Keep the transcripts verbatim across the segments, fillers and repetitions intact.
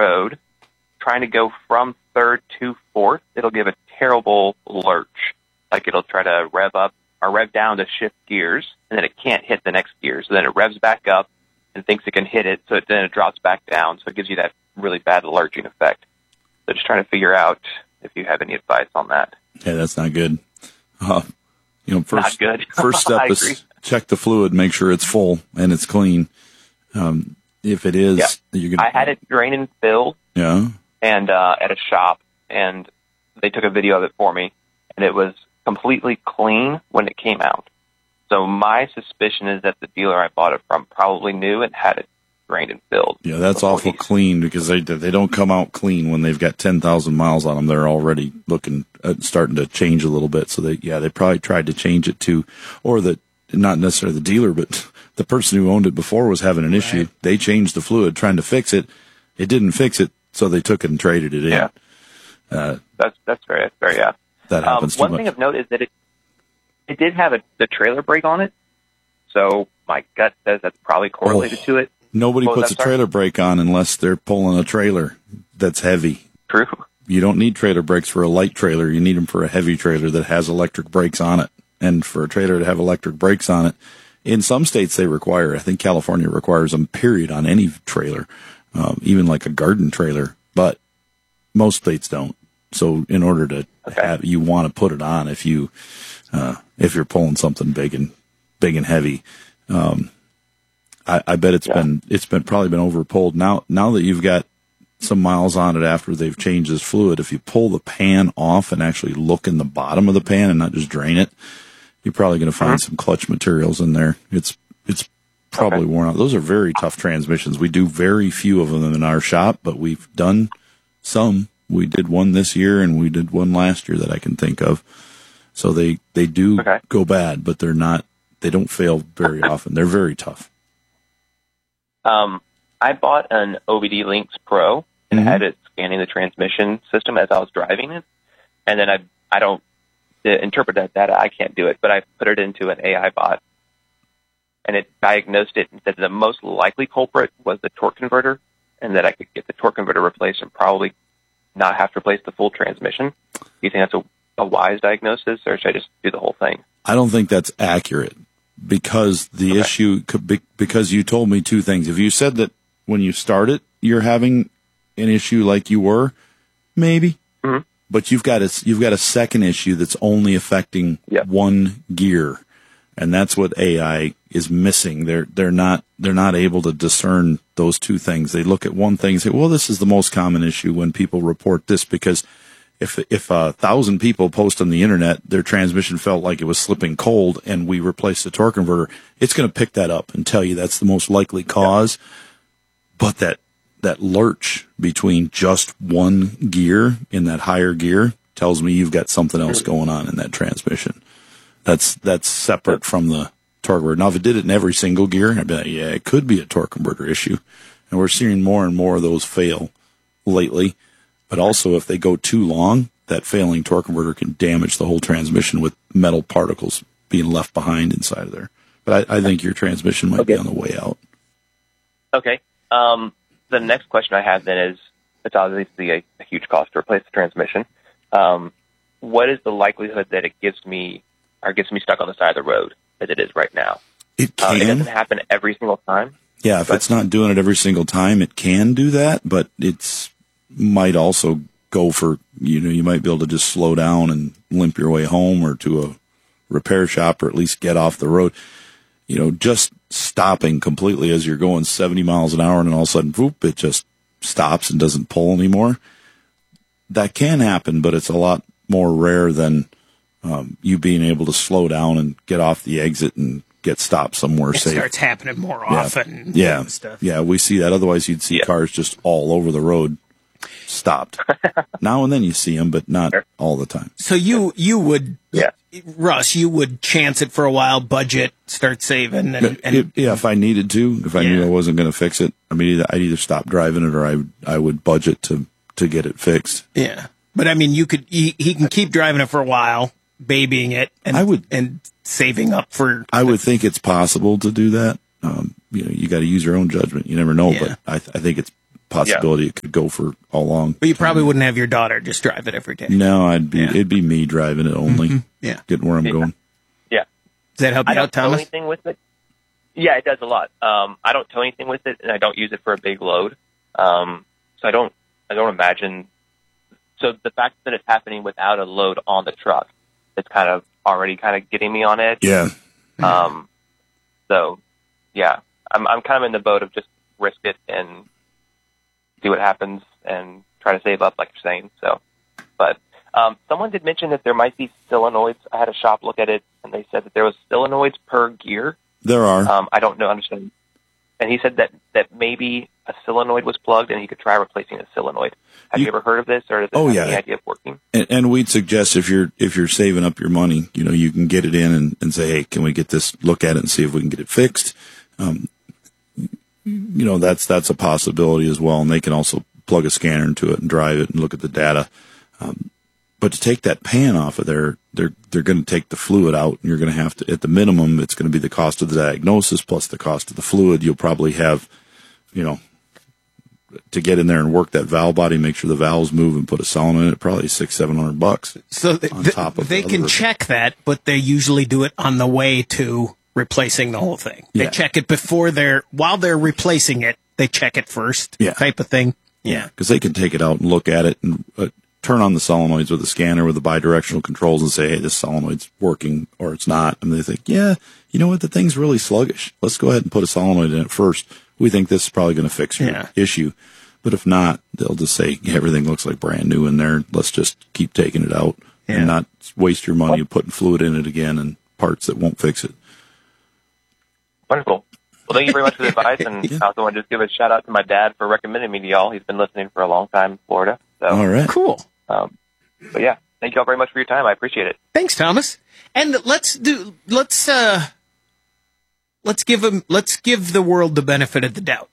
road, trying to go from third to fourth, it'll give a terrible lurch. Like it'll try to rev up or rev down to shift gears, and then it can't hit the next gear. So then it revs back up and thinks it can hit it, so it, then it drops back down. So it gives you that really bad lurching effect. So just trying to figure out if you have any advice on that. Yeah, that's not good. Uh, you know, first, not good. first step is check the fluid, make sure it's full and it's clean. Um, if it is, yeah. you're gonna. I had it drain and fill. Yeah. And uh, at a shop, and they took a video of it for me, and it was completely clean when it came out. So my suspicion is that the dealer I bought it from probably knew and had it drained and filled. Yeah, that's awful clean because they they don't come out clean when they've got ten thousand miles on them. They're already looking at starting to change a little bit. So they yeah they probably tried to change it too, or the not necessarily the dealer, but the person who owned it before was having an issue. Right. They changed the fluid trying to fix it. It didn't fix it, so they took it and traded it in. Yeah, uh, that's that's very that's very yeah. That happens um, too One much. thing of note is that it it did have a the trailer brake on it, so my gut says that's probably correlated oh, to it. Nobody oh, puts a trailer brake on unless they're pulling a trailer that's heavy. True. You don't need trailer brakes for a light trailer. You need them for a heavy trailer that has electric brakes on it. And for a trailer to have electric brakes on it, in some states they require. I think California requires them, period, on any trailer, um, even like a garden trailer. But most states don't. So in order to okay. have, you want to put it on if you uh, if you're pulling something big and big and heavy. Um, I, I bet it's yeah. been it's been probably been over pulled. Now now that you've got some miles on it after they've changed this fluid, if you pull the pan off and actually look in the bottom of the pan and not just drain it, you're probably going to find mm-hmm. some clutch materials in there. It's it's probably okay. worn out. Those are very tough transmissions. We do very few of them in our shop, but we've done some. We did one this year and we did one last year that I can think of. So they, they do okay. go bad, but they're not, they don't fail very often. They're very tough. Um, I bought an O B D Lynx Pro and mm-hmm. had it scanning the transmission system as I was driving it. And then I, I don't to interpret that data. I can't do it, but I put it into an A I bot and it diagnosed it and said the most likely culprit was the torque converter and that I could get the torque converter replaced and probably not have to replace the full transmission. Do you think that's a, a wise diagnosis, or should I just do the whole thing? I don't think that's accurate because the okay. issue could be, because you told me two things. If you said that when you started, you're having an issue like you were, maybe, mm-hmm. but you've got a, you've got a second issue that's only affecting yep. one gear. And that's what A I is missing. They're, they're not, they're not able to discern those two things. They look at one thing and say, well, this is the most common issue when people report this, because if, if a thousand people post on the internet, their transmission felt like it was slipping cold and we replaced the torque converter, it's going to pick that up and tell you that's the most likely cause. Yeah. But that, that lurch between just one gear in that higher gear tells me you've got something else going on in that transmission. That's that's separate from the torque converter. Now, if it did it in every single gear, I'd be like, yeah, it could be a torque converter issue. And we're seeing more and more of those fail lately. But also, if they go too long, that failing torque converter can damage the whole transmission with metal particles being left behind inside of there. But I, I think your transmission might okay. be on the way out. Okay. Um, the next question I have then is, it's obviously a, a huge cost to replace the transmission. Um, what is the likelihood that it gives me or gets me stuck on the side of the road as it is right now? It can. Uh, it doesn't happen every single time. Yeah, if but, it's not doing it every single time, it can do that, but it's might also go for, you know, you might be able to just slow down and limp your way home or to a repair shop or at least get off the road. You know, just stopping completely as you're going seventy miles an hour and then all of a sudden, whoop, it just stops and doesn't pull anymore. That can happen, but it's a lot more rare than Um, you being able to slow down and get off the exit and get stopped somewhere it safe. It starts happening more yeah. often. Yeah, and stuff. yeah, we see that. Otherwise, you'd see yeah. cars just all over the road, stopped. Now and then you see them, but not sure. all the time. So you you would, yeah. Russ, you would chance it for a while, budget, start saving, and, and it, yeah, if I needed to, if I yeah. knew I wasn't going to fix it, I mean, I'd either stop driving it or I I would budget to to get it fixed. Yeah, but I mean, you could he, he can keep driving it for a while, babying it, and I would and saving up for. I would think it's possible to do that. Um, you know, you got to use your own judgment. You never know, yeah. but I, th- I think it's possibility yeah. it could go for a long But you time. probably wouldn't have your daughter just drive it every day. No, I'd be, yeah. it'd be me driving it only. Mm-hmm. Yeah. Getting where I'm yeah. going. Yeah. Does that help you I don't out, Thomas? tow anything with it. Yeah, it does a lot. Um, I don't tow anything with it, and I don't use it for a big load. Um, so I don't, I don't imagine. So the fact that it's happening without a load on the truck, it's kind of already kind of getting me on edge. Yeah. Um, so yeah, I'm, I'm kind of in the boat of just risk it and see what happens and try to save up, like you're saying. So, but, um, someone did mention that there might be solenoids. I had a shop look at it, and they said that there was solenoids per gear. There are. Um, I don't know, understand. And he said that, that maybe a solenoid was plugged and he could try replacing a solenoid. Have you, you ever heard of this, or does it oh, have yeah. any idea of working? And, and we'd suggest if you're if you're saving up your money, you know, you can get it in and, and say, hey, can we get this, look at it and see if we can get it fixed? Um, you know, that's that's a possibility as well. And they can also plug a scanner into it and drive it and look at the data. Um, but to take that pan off of there, they're they're going to take the fluid out, and you're going to have to, at the minimum, it's going to be the cost of the diagnosis plus the cost of the fluid. You'll probably have, you know, to get in there and work that valve body, make sure the valves move, and put a solenoid in it, probably six, seven hundred bucks. So th- on top of they the can other. check that, but they usually do it on the way to replacing the whole thing. They Yeah. check it before they're while they're replacing it. They check it first, Yeah. type of thing. Yeah, because they can take it out and look at it and uh, turn on the solenoids with a scanner with the bidirectional controls and say, hey, this solenoid's working or it's not. And they think, yeah, you know what? The thing's really sluggish. Let's go ahead and put a solenoid in it first. We think this is probably going to fix your Yeah. issue. But if not, they'll just say, yeah, everything looks like brand new in there. Let's just keep taking it out Yeah. and not waste your money putting fluid in it again and parts that won't fix it. Wonderful. Well, thank you very much for the advice, and Yeah. I also want to just give a shout out to my dad for recommending me to y'all. He's been listening for a long time in Florida. So, All right. cool. um, but yeah, thank you all very much for your time. I appreciate it. Thanks, Thomas. And let's do let's uh let's give him let's give the world the benefit of the doubt.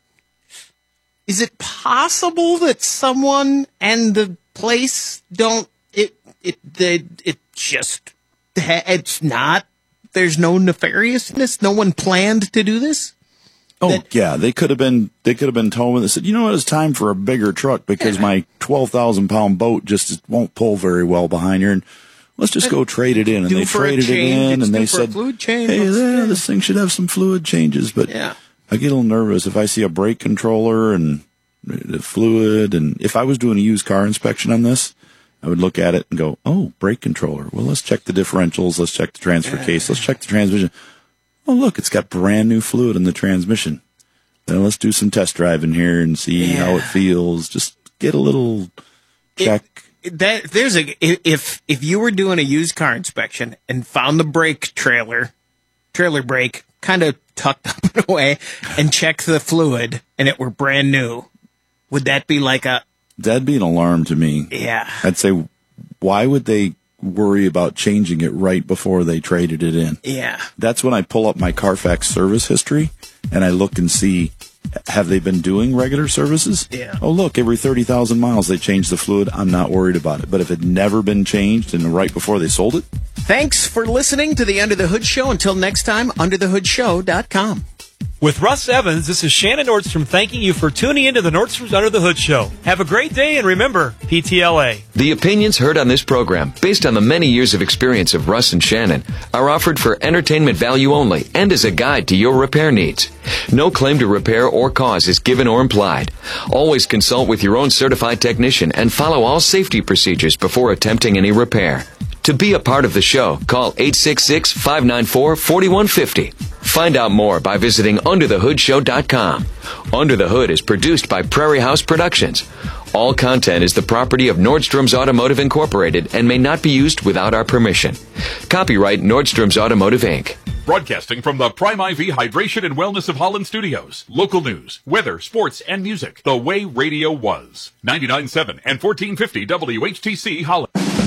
Is it possible that someone and the place don't it it they, it just it's not there's no nefariousness, no one planned to do this? Oh, That- yeah, they could have been, they could have been told when they said, you know what, it's time for a bigger truck because my twelve thousand pound boat just won't pull very well behind here. And let's just go trade it in. And Due they for a traded it change, in it's and due they for a said, fluid change. hey, Let's- yeah, yeah. this thing should have some fluid changes. But Yeah. I get a little nervous if I see a brake controller and the fluid. And if I was doing a used car inspection on this, I would look at it and go, oh, brake controller. Well, let's check the differentials. Let's check the transfer case. Let's check the transmission. Oh, look, it's got brand new fluid in the transmission. Then let's do some test driving here and see Yeah. how it feels. Just get a little check. It- that there's a if if you were doing a used car inspection and found the brake trailer trailer brake kind of tucked up and away and checked the fluid and it were brand new, would that be like a That'd be an alarm to me. yeah? I'd say, why would they worry about changing it right before they traded it in? Yeah. That's when I pull up my Carfax service history and I look and see, have they been doing regular services? Yeah. Oh, look, every thirty thousand miles they change the fluid. I'm not worried about it. But if it had never been changed and right before they sold it, Thanks for listening to the Under the Hood Show. Until next time, under the hood show dot com. With Russ Evans, this is Shannon Nordstrom thanking you for tuning into the Nordstrom's Under the Hood Show. Have a great day, and remember, P T L A. The opinions heard on this program, based on the many years of experience of Russ and Shannon, are offered for entertainment value only and as a guide to your repair needs. No claim to repair or cause is given or implied. Always consult with your own certified technician and follow all safety procedures before attempting any repair. To be a part of the show, call eight six six, five nine four, four one five zero. Find out more by visiting under the hood show dot com. Under the Hood is produced by Prairie House Productions. All content is the property of Nordstrom's Automotive Incorporated and may not be used without our permission. Copyright Nordstrom's Automotive, Incorporated. Broadcasting from the Prime I V Hydration and Wellness of Holland Studios. Local news, weather, sports, and music. The way radio was. ninety-nine point seven and fourteen fifty W H T C Holland.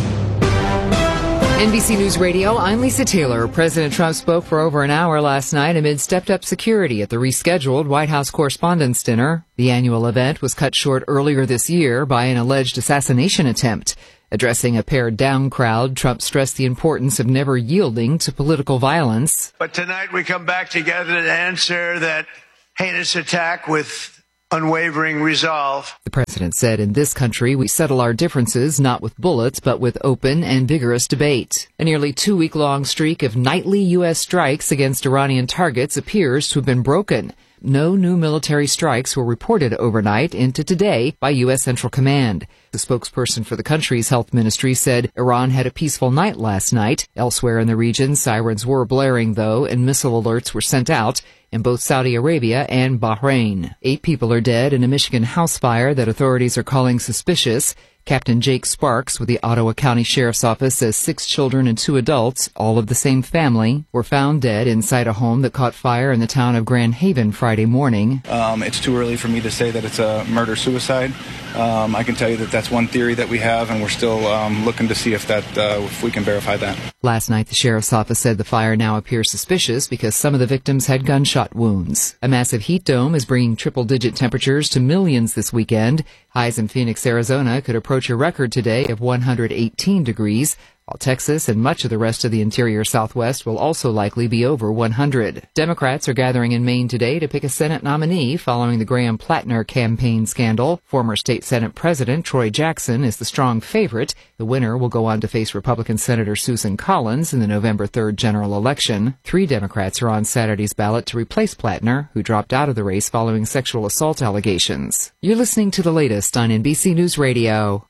N B C News Radio, I'm Lisa Taylor. President Trump spoke for over an hour last night amid stepped-up security at the rescheduled White House Correspondents' Dinner. The annual event was cut short earlier this year by an alleged assassination attempt. Addressing a pared-down crowd, Trump stressed the importance of never yielding to political violence. But tonight we come back together to answer that heinous attack with unwavering resolve. The president said, in this country, we settle our differences not with bullets, but with open and vigorous debate. A nearly two-week-long streak of nightly U S strikes against Iranian targets appears to have been broken. No new military strikes were reported overnight into today by U S Central Command. The spokesperson for the country's health ministry said Iran had a peaceful night last night. Elsewhere in the region, sirens were blaring, though, and missile alerts were sent out in both Saudi Arabia and Bahrain. Eight people are dead in a Michigan house fire that authorities are calling suspicious. Captain Jake Sparks with the Ottawa County Sheriff's Office says six children and two adults, all of the same family, were found dead inside a home that caught fire in the town of Grand Haven Friday morning. Um, it's too early for me to say that it's a murder-suicide. Um, I can tell you that that's one theory that we have, and we're still um, looking to see if that uh, if we can verify that. Last night, the Sheriff's Office said the fire now appears suspicious because some of the victims had gunshot wounds. A massive heat dome is bringing triple-digit temperatures to millions this weekend. Highs in Phoenix, Arizona could approach a record today of one hundred eighteen degrees, while Texas and much of the rest of the interior Southwest will also likely be over one hundred. Democrats are gathering in Maine today to pick a Senate nominee following the Graham Plattner campaign scandal. Former state Senate President Troy Jackson is the strong favorite. The winner will go on to face Republican Senator Susan Collins in the November third general election. Three Democrats are on Saturday's ballot to replace Plattner, who dropped out of the race following sexual assault allegations. You're listening to the latest on N B C News Radio.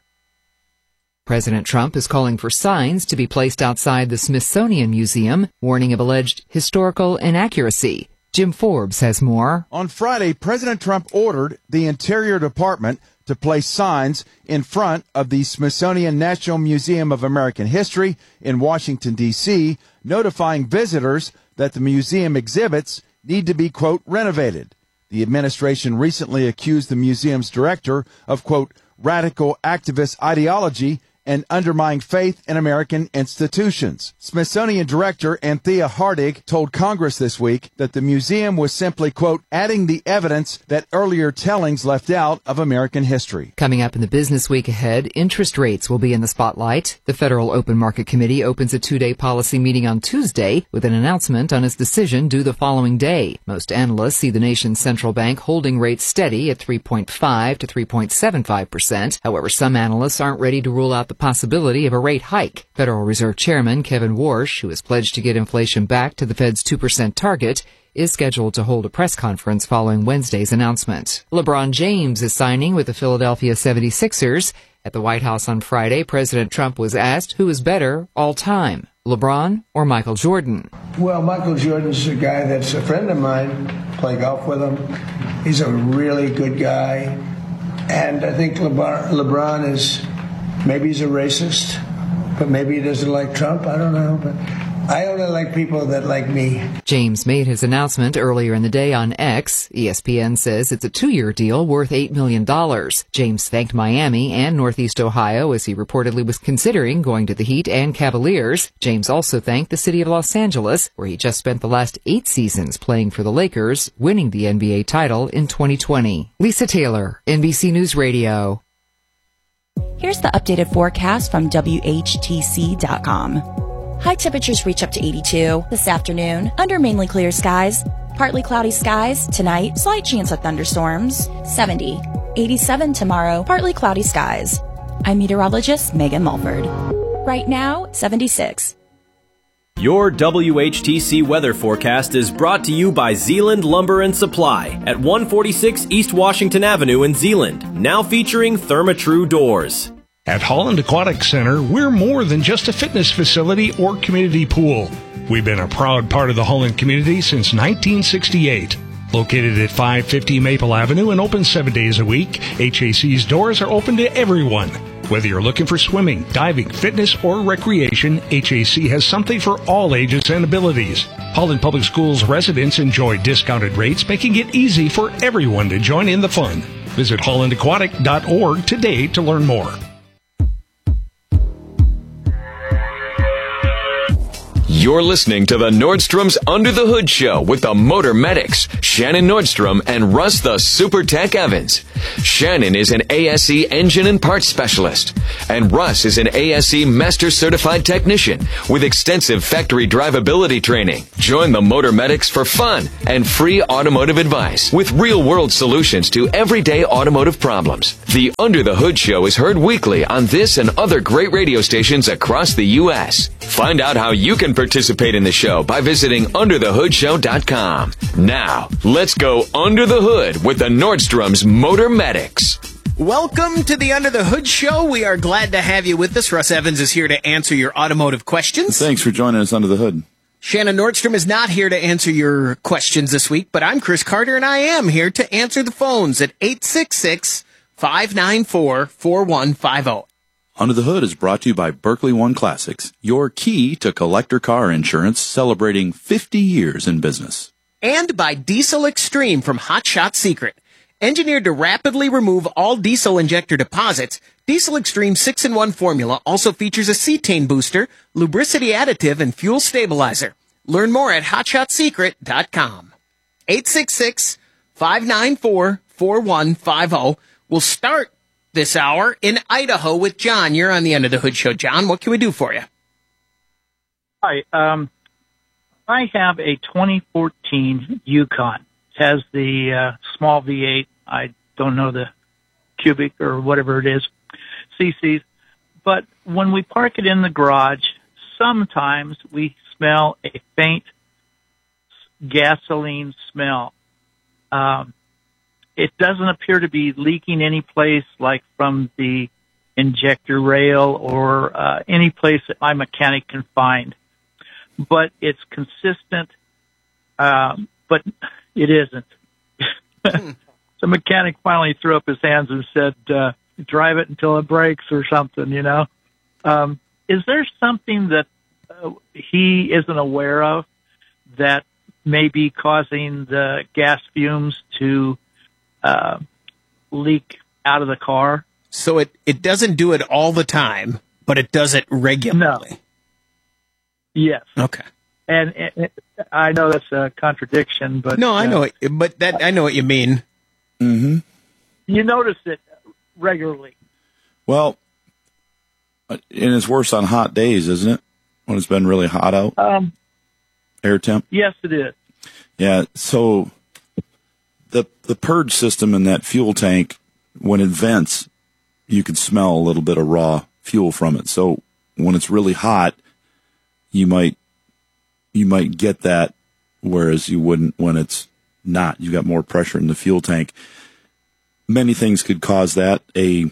President Trump is calling for signs to be placed outside the Smithsonian Museum, warning of alleged historical inaccuracy. Jim Forbes has more. On Friday, President Trump ordered the Interior Department to place signs in front of the Smithsonian National Museum of American History in Washington, D C, notifying visitors that the museum exhibits need to be, quote, renovated. The administration recently accused the museum's director of, quote, radical activist ideology and undermining faith in American institutions. Smithsonian Director Anthea Hardig told Congress this week that the museum was simply, quote, adding the evidence that earlier tellings left out of American history. Coming up in the business week ahead, interest rates will be in the spotlight. The Federal Open Market Committee opens a two-day policy meeting on Tuesday with an announcement on its decision due the following day. Most analysts see the nation's central bank holding rates steady at three point five to three point seven five percent. However, some analysts aren't ready to rule out the possibility of a rate hike. Federal Reserve Chairman Kevin Warsh, who has pledged to get inflation back to the Fed's two percent target, is scheduled to hold a press conference following Wednesday's announcement. LeBron James is signing with the Philadelphia seventy-sixers. At the White House on Friday, President Trump was asked who is better all time, LeBron or Michael Jordan. Well, Michael Jordan's a guy that's a friend of mine. Play golf with him. He's a really good guy. And I think LeBron, LeBron is... Maybe he's a racist, but maybe he doesn't like Trump. I don't know, but I only like people that like me. James made his announcement earlier in the day on X. E S P N says it's a two-year deal worth eight million dollars. James thanked Miami and Northeast Ohio as he reportedly was considering going to the Heat and Cavaliers. James also thanked the city of Los Angeles, where he just spent the last eight seasons playing for the Lakers, winning the N B A title in twenty twenty. Lisa Taylor, N B C News Radio. Here's the updated forecast from W H T C dot com. High temperatures reach up to eighty-two this afternoon under mainly clear skies. Partly cloudy skies tonight, slight chance of thunderstorms. seventy. eighty-seven tomorrow, partly cloudy skies. I'm meteorologist Megan Mulford. Right now, seventy-six. Your W H T C weather forecast is brought to you by Zeeland Lumber and Supply at one forty-six East Washington Avenue in Zeeland, now featuring Therma-Tru doors. At Holland Aquatic Center, we're more than just a fitness facility or community pool. We've been a proud part of the Holland community since nineteen sixty-eight. Located at five fifty Maple Avenue and open seven days a week, H A C's doors are open to everyone. Whether you're looking for swimming, diving, fitness, or recreation, H A C has something for all ages and abilities. Holland Public Schools residents enjoy discounted rates, making it easy for everyone to join in the fun. Visit holland aquatic dot org today to learn more. You're listening to the Nordstrom's Under the Hood Show with the Motor Medics, Shannon Nordstrom and Russ the Super Tech Evans. Shannon is an A S E engine and parts specialist, and Russ is an A S E Master Certified Technician with extensive factory drivability training. Join the Motor Medics for fun and free automotive advice with real-world solutions to everyday automotive problems. The Under the Hood Show is heard weekly on this and other great radio stations across the U S Find out how you can participate in the show by visiting under the hood show dot com. Now, let's go under the hood with the Nordstrom's Motor Medics. Welcome to the Under the Hood Show. We are glad to have you with us. Russ Evans is here to answer your automotive questions. Thanks for joining us under the hood. Shannon Nordstrom is not here to answer your questions this week, but I'm Chris Carter, and I am here to answer the phones at eight six six, five nine four, four one five zero. Under the Hood is brought to you by Berkeley One Classics, your key to collector car insurance, celebrating fifty years in business. And by Diesel Extreme from Hot Shot Secret. Engineered to rapidly remove all diesel injector deposits, Diesel Extreme six in one formula also features a cetane booster, lubricity additive, and fuel stabilizer. Learn more at hot shot secret dot com. eight six six, five nine four, four one five zero. We'll start this hour in Idaho with John. You're on the Under the Hood Show. John, what can we do for you? Hi. Um, I have a twenty fourteen Yukon. It has the uh, small V eight. I don't know the cubic or whatever it is, C Cs. But when we park it in the garage, sometimes we smell a faint gasoline smell. Um, It doesn't appear to be leaking any place like from the injector rail or uh, any place that my mechanic can find. But it's consistent, um, but it isn't. The mechanic finally threw up his hands and said, uh, drive it until it breaks or something, you know. Um, is there something that uh, he isn't aware of that may be causing the gas fumes to Uh, leak out of the car? So it, it doesn't do it all the time, but it does it regularly. No. Yes. Okay. And it, it, I know that's a contradiction, but no, I uh, know it, but that I know what you mean. Mm-hmm. You notice it regularly. Well, and it's worse on hot days, isn't it? When it's been really hot out. Um, Air temp. Yes, it is. Yeah. So. The the purge system in that fuel tank, when it vents, you can smell a little bit of raw fuel from it. So when it's really hot, you might you might get that, whereas you wouldn't when it's not. You got more pressure in the fuel tank. Many things could cause that. A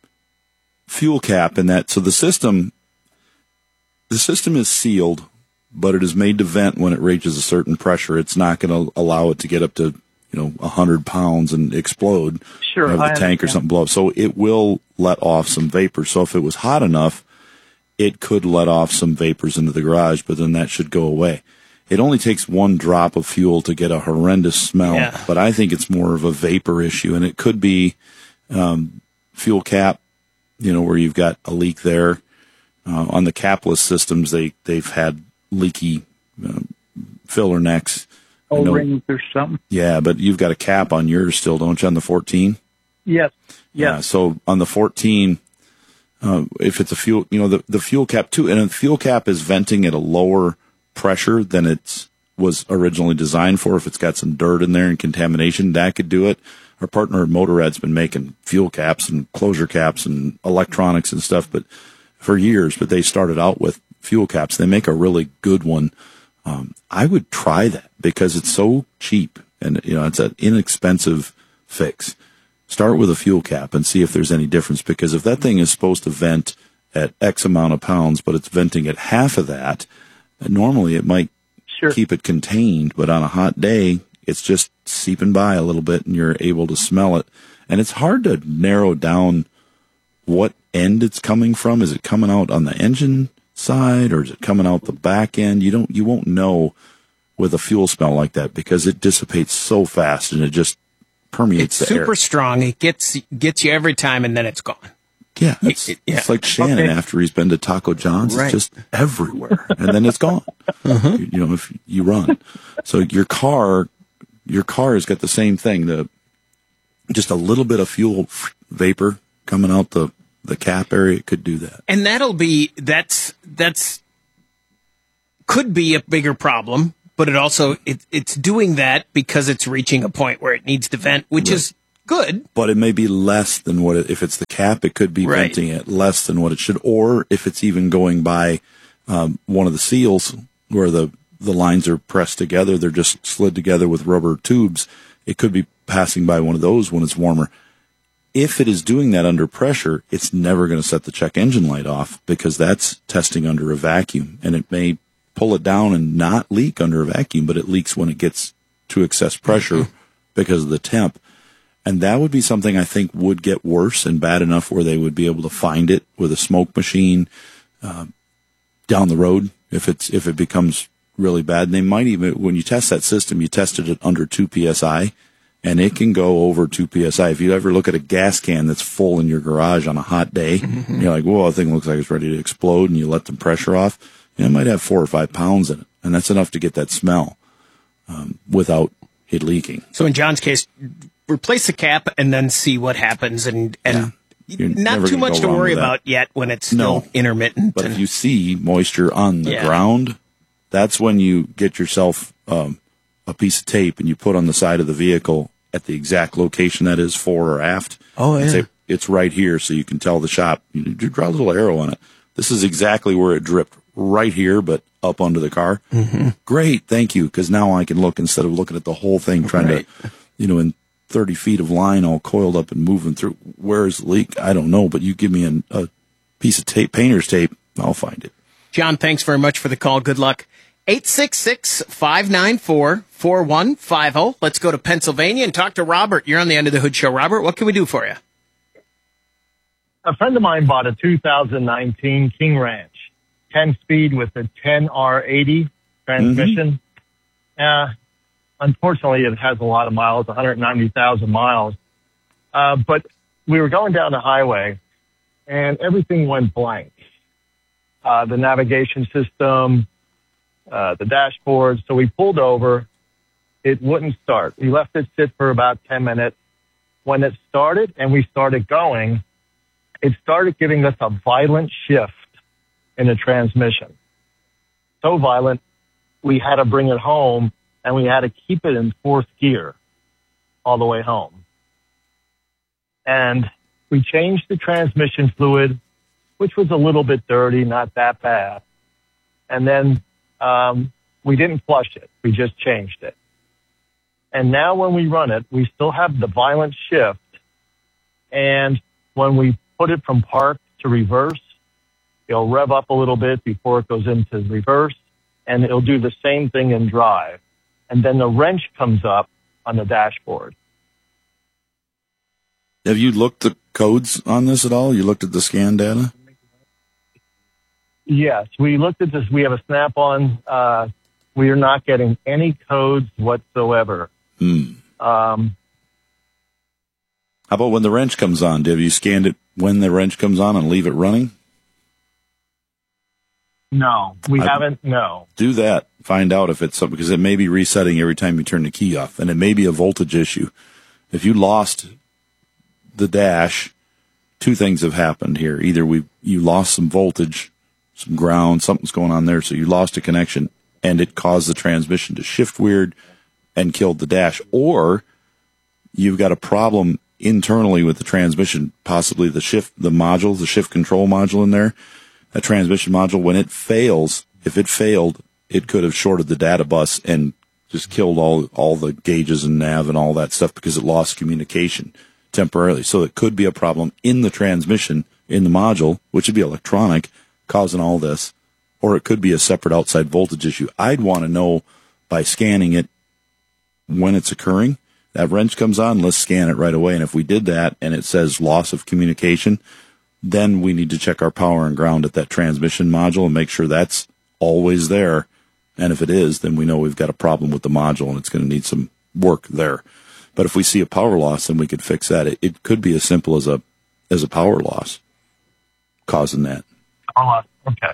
fuel cap in that. So the system the system is sealed, but it is made to vent when it reaches a certain pressure. It's not going to allow it to get up to you know, a hundred pounds and explode. Sure. Have the I tank understand. or something blow up. So it will let off some vapor. So if it was hot enough, it could let off some vapors into the garage, but then that should go away. It only takes one drop of fuel to get a horrendous smell, Yeah. but I think it's more of a vapor issue, and it could be um, fuel cap, you know, where you've got a leak there. Uh, on the capless systems, they, they've had leaky uh, filler necks. I know- O-rings or something. Yeah, but you've got a cap on yours still, don't you, on the fourteen? Yes. Yeah, so on the fourteen, uh, if it's a fuel, you know, the, the fuel cap too, and the fuel cap is venting at a lower pressure than it was originally designed for. If it's got some dirt in there and contamination, that could do it. Our partner Motorrad's been making fuel caps and closure caps and electronics and stuff, but for years, but they started out with fuel caps. They make a really good one. Um, I would try that because it's so cheap and, you know, it's an inexpensive fix. Start with a fuel cap and see if there's any difference, because if that thing is supposed to vent at X amount of pounds, but it's venting at half of that, normally it might Sure. keep it contained, but on a hot day, it's just seeping by a little bit and you're able to smell it. And it's hard to narrow down what end it's coming from. Is it coming out on the engine side or is it coming out the back end? You don't, you won't know with a fuel smell like that because it dissipates so fast and it just permeates It's the air. super strong. It gets gets you every time, and then it's gone. Yeah, it's, yeah. it's like Shannon Okay. after he's been to Taco John's. Right. It's just everywhere, and then it's gone. Uh-huh. you, you know, if you run, so your car, your car has got the same thing. The just a little bit of fuel vapor coming out the the cap area could do that. And that'll be that's that's could be a bigger problem, but it also it, it's doing that because it's reaching a point where it needs to vent, which Right. is good. But it may be less than what it, if it's the cap, it could be Right. venting it less than what it should, or if it's even going by um, one of the seals where the the lines are pressed together, they're just slid together with rubber tubes. It could be passing by one of those when it's warmer. If it is doing that under pressure, it's never going to set the check engine light off because that's testing under a vacuum, and it may pull it down and not leak under a vacuum, but it leaks when it gets to excess pressure because of the temp. And that would be something I think would get worse and bad enough where they would be able to find it with a smoke machine uh, down the road if it's if it becomes really bad. And they might even, when you test that system, you tested it under two P S I, and it can go over two P S I. If you ever look at a gas can that's full in your garage on a hot day, mm-hmm. you're like, whoa, that thing looks like it's ready to explode, and you let the pressure off, you know, it might have four or five pounds in it, and that's enough to get that smell um, without it leaking. So in John's case, replace the cap and then see what happens, and and You're not never too gonna much go to wrong worry with that. about yet when it's still No. intermittent. But and- if you see moisture on the Yeah. ground, that's when you get yourself um, a piece of tape and you put on the side of the vehicle at the exact location that is fore or aft. Oh, and yeah. say, it's right here, so you can tell the shop. You, you draw a little arrow on it. This is exactly where it dripped, right here, but up under the car. Mm-hmm. Great, thank you, because now I can look instead of looking at the whole thing, trying Right. to, you know, in thirty feet of line all coiled up and moving through. Where is the leak? I don't know, but you give me an, a piece of tape, painter's tape, I'll find it. John, thanks very much for the call. Good luck. eight six six, five nine four, four one five zero. Let's go to Pennsylvania and talk to Robert. You're on the End of the Hood Show. Robert, what can we do for you? A friend of mine bought a two thousand nineteen King Ranch, ten speed with a ten R eighty transmission. Uh, unfortunately, it has a lot of miles, one hundred ninety thousand miles. Uh, but we were going down the highway and everything went blank. Uh, the navigation system, uh, the dashboard. So we pulled over. It wouldn't start. We left it sit for about ten minutes. When it started and we started going, it started giving us a violent shift in the transmission. So violent, we had to bring it home and we had to keep it in fourth gear all the way home. And we changed the transmission fluid, which was a little bit dirty, not that bad. And then um, we didn't flush it. We just changed it. And now when we run it, we still have the violent shift. And when we put it from park to reverse, it'll rev up a little bit before it goes into reverse, and it'll do the same thing in drive. And then the wrench comes up on the dashboard. Have you looked the codes on this at all? You looked at the scan data? Yes, we looked at this. We have a Snap-on. Uh, we are not getting any codes whatsoever. Hmm. Um, How about when the wrench comes on? Have you scanned it when the wrench comes on and leave it running? no, we I- haven't. No. Do that. Find out if it's something, because it may be resetting every time you turn the key off, and it may be a voltage issue. If you lost the dash, two things have happened here. Either we you lost some voltage, some ground, something's going on there, so you lost a connection, and it caused the transmission to shift weird and killed the dash, or you've got a problem internally with the transmission, possibly the shift, the module, the shift control module in there. That transmission module, when it fails, if it failed, it could have shorted the data bus and just killed all all the gauges and nav and all that stuff because it lost communication temporarily. So it could be a problem in the transmission, in the module, which would be electronic, causing all this. Or it could be a separate outside voltage issue. I'd want to know by scanning it when it's occurring. That wrench comes on, let's scan it right away. And if we did that and it says loss of communication, then we need to check our power and ground at that transmission module and make sure that's always there. And if it is, then we know we've got a problem with the module and it's going to need some work there. But if we see a power loss, then we could fix that. It, it could be as simple as a as a power loss. causing that. Oh, okay.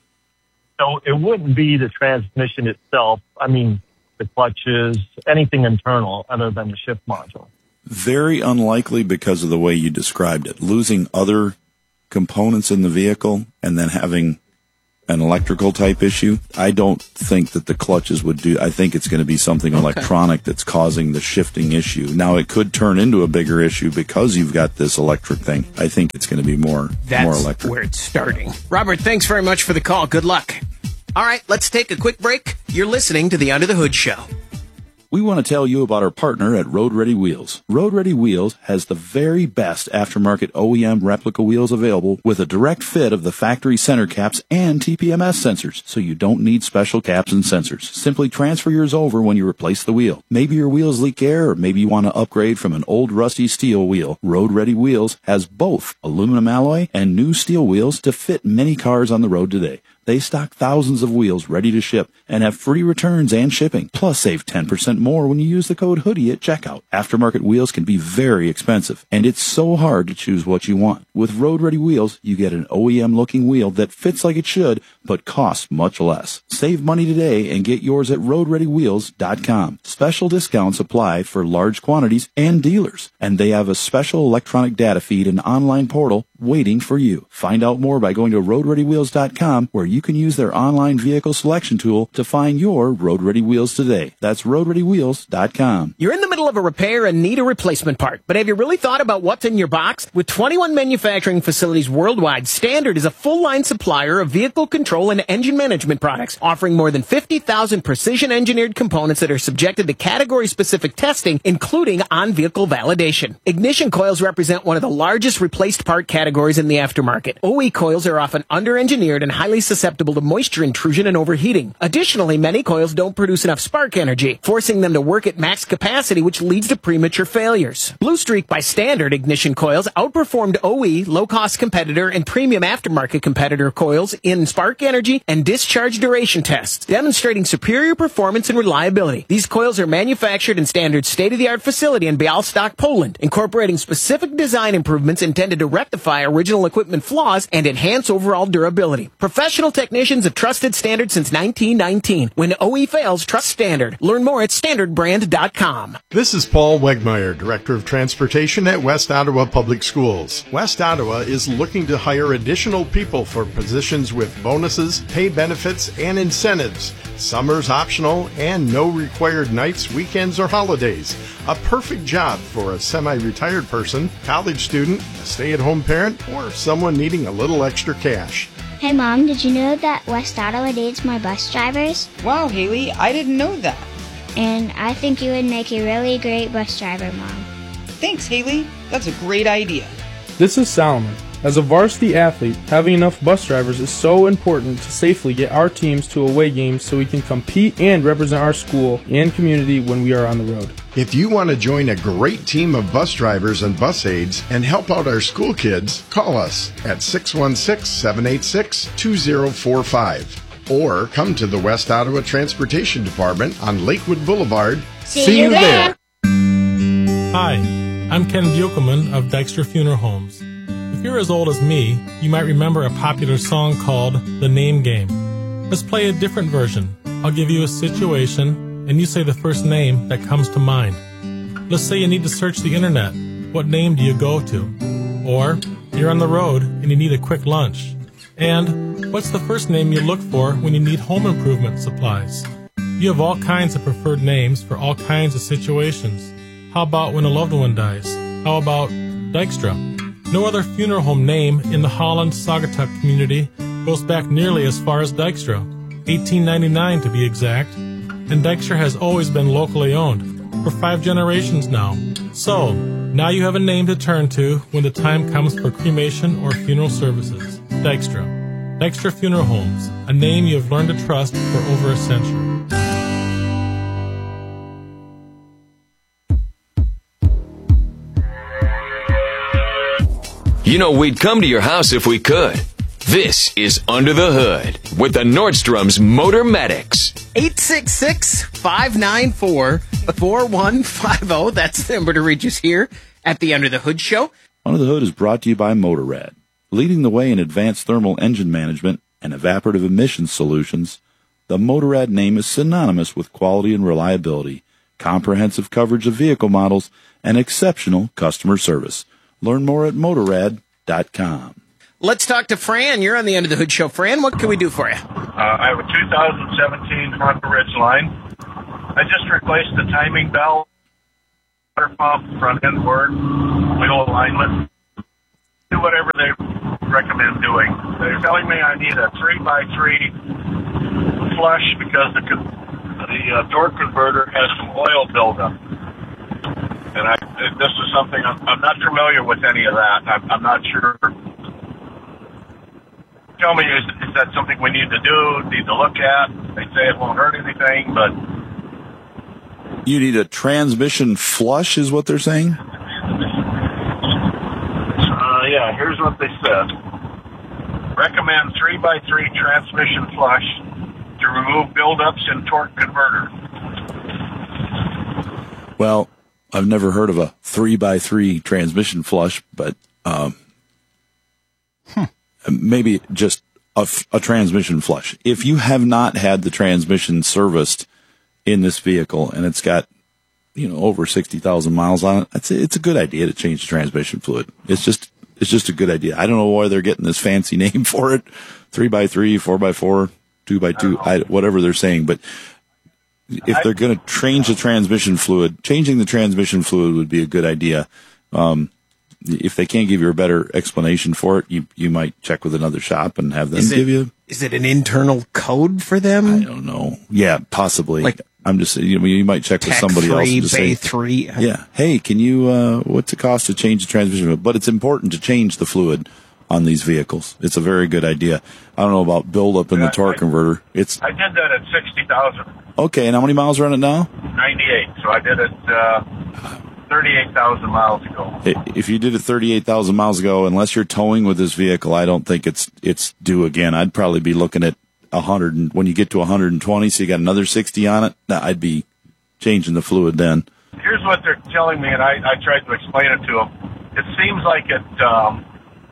So it wouldn't be the transmission itself. I mean, the clutches, anything internal other than the shift module. Very unlikely because of the way you described it. Losing other components in the vehicle and then having an electrical type issue, I don't think that the clutches would do. I think it's going to be something okay. electronic that's causing the shifting issue. Now, it could turn into a bigger issue because you've got this electric thing. I think it's going to be more, that's more electric. That's where it's starting. Robert, thanks very much for the call. Good luck. All right, let's take a quick break. You're listening to the Under the Hood Show. We want to tell you about our partner at Road Ready Wheels. Road Ready Wheels has the very best aftermarket O E M replica wheels available with a direct fit of the factory center caps and T P M S sensors, so you don't need special caps and sensors. Simply transfer yours over when you replace the wheel. Maybe your wheels leak air, or maybe you want to upgrade from an old rusty steel wheel. Road Ready Wheels has both aluminum alloy and new steel wheels to fit many cars on the road today. They stock thousands of wheels ready to ship and have free returns and shipping. Plus, save ten percent more when you use the code HOODIE at checkout. Aftermarket wheels can be very expensive, and it's so hard to choose what you want. With Road Ready Wheels, you get an O E M-looking wheel that fits like it should, but costs much less. Save money today and get yours at road ready wheels dot com. Special discounts apply for large quantities and dealers, and they have a special electronic data feed and online portal waiting for you. Find out more by going to road ready wheels dot com, where you can use their online vehicle selection tool to find your Road Ready Wheels today. That's road ready wheels dot com. You're in the middle of a repair and need a replacement part, but have you really thought about what's in your box? With twenty-one manufacturing facilities worldwide, Standard is a full-line supplier of vehicle control and engine management products, offering more than fifty thousand precision-engineered components that are subjected to category-specific testing, including on-vehicle validation. Ignition coils represent one of the largest replaced part categories in the aftermarket. O E coils are often under-engineered and highly susceptible to moisture intrusion and overheating. Additionally, many coils don't produce enough spark energy, forcing them to work at max capacity, which leads to premature failures. Blue Streak by Standard ignition coils outperformed O E, low-cost competitor, and premium aftermarket competitor coils in spark energy and discharge duration tests, demonstrating superior performance and reliability. These coils are manufactured in Standard's state-of-the-art facility in Białystok, Poland, incorporating specific design improvements intended to rectify original equipment flaws and enhance overall durability. Professional technicians have trusted Standard since nineteen nineteen. When O E fails, trust Standard. Learn more at standard brand dot com. This is Paul Wegmeyer, Director of Transportation at West Ottawa Public Schools. West Ottawa is looking to hire additional people for positions with bonuses, pay benefits, and incentives. Summer's optional and no required nights, weekends, or holidays. A perfect job for a semi-retired person, college student, a stay-at-home parent, or someone needing a little extra cash. Hey Mom, did you know that West Ottawa needs more bus drivers? Wow, Haley, I didn't know that. And I think you would make a really great bus driver, Mom. Thanks, Haley. That's a great idea. This is Solomon. As a varsity athlete, having enough bus drivers is so important to safely get our teams to away games so we can compete and represent our school and community when we are on the road. If you want to join a great team of bus drivers and bus aides and help out our school kids, call us at six one six, seven eight six, two zero four five or come to the West Ottawa Transportation Department on Lakewood Boulevard. See, See you there. there! Hi, I'm Ken Buchelman of Dykstra Funeral Homes. If you're as old as me, you might remember a popular song called The Name Game. Let's play a different version. I'll give you a situation, and you say the first name that comes to mind. Let's say you need to search the internet. What name do you go to? Or you're on the road and you need a quick lunch. And what's the first name you look for when you need home improvement supplies? You have all kinds of preferred names for all kinds of situations. How about when a loved one dies? How about Dykstra? No other funeral home name in the Holland-Saugatuck community goes back nearly as far as Dykstra, eighteen ninety-nine to be exact, and Dykstra has always been locally owned, for five generations now. So, now you have a name to turn to when the time comes for cremation or funeral services. Dykstra. Dykstra Funeral Homes, a name you have learned to trust for over a century. You know, we'd come to your house if we could. This is Under the Hood with the Nordstrom's Motor Medics. eight six six, five nine four, four one five zero. That's the number to reach us here at the Under the Hood Show. Under the Hood is brought to you by Motorrad. Leading the way in advanced thermal engine management and evaporative emissions solutions, the Motorrad name is synonymous with quality and reliability, comprehensive coverage of vehicle models, and exceptional customer service. Learn more at motorrad dot com. Let's talk to Fran. You're on the End of the Hood Show. Fran, what can we do for you? Uh, I have a two thousand seventeen Honda Ridgeline. I just replaced the timing belt, water pump, front end word, wheel alignment. Do whatever they recommend doing. They're telling me I need a three by three flush because the the uh, torque converter has some oil buildup. And I, this is something I'm, I'm not familiar with any of that. I'm, I'm not sure. Tell me, is, is that something we need to do, need to look at? They say it won't hurt anything, but... You need a transmission flush, is what they're saying? Uh, yeah, here's what they said. Recommend three by three transmission flush to remove buildups in torque converter. Well, I've never heard of a three by three transmission flush, but um, hmm. maybe just a, a transmission flush. If you have not had the transmission serviced in this vehicle and it's got, you know, over sixty thousand miles on it, it's a, it's a good idea to change the transmission fluid. It's just it's just a good idea. I don't know why they're getting this fancy name for it, three by three, four by four, two by two, I, whatever they're saying, but. If they're going to change the transmission fluid, changing the transmission fluid would be a good idea. Um, if they can't give you a better explanation for it, you you might check with another shop and have them is it, give you. Is it an internal code for them? I don't know. Yeah, possibly. Like I'm just you know you might check with somebody free, else and just say, three. Yeah, hey, can you? Uh, what's the cost to change the transmission fluid? But it's important to change the fluid on these vehicles. It's a very good idea. I don't know about buildup in yeah, the torque I, converter. It's I did that at sixty thousand. Okay, and how many miles are on it now? ninety-eight. So I did it uh, thirty-eight thousand miles ago. If you did it thirty-eight thousand miles ago, unless you're towing with this vehicle, I don't think it's it's due again. I'd probably be looking at one hundred, and when you get to one hundred twenty, so you got another sixty on it, I'd be changing the fluid then. Here's what they're telling me, and I, I tried to explain it to them. It seems like it, um,